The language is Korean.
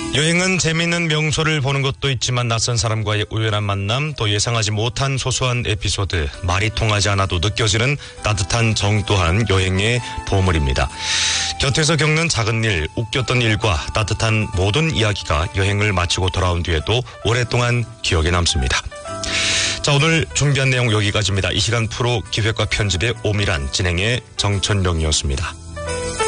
여행은 재미있는 명소를 보는 것도 있지만 낯선 사람과의 우연한 만남, 또 예상하지 못한 소소한 에피소드, 말이 통하지 않아도 느껴지는 따뜻한 정 또한 여행의 보물입니다. 곁에서 겪는 작은 일, 웃겼던 일과 따뜻한 모든 이야기가 여행을 마치고 돌아온 뒤에도 오랫동안 기억에 남습니다. 자, 오늘 준비한 내용 여기까지입니다. 이 시간 프로 기획과 편집의 오미란, 진행의 정천명이었습니다.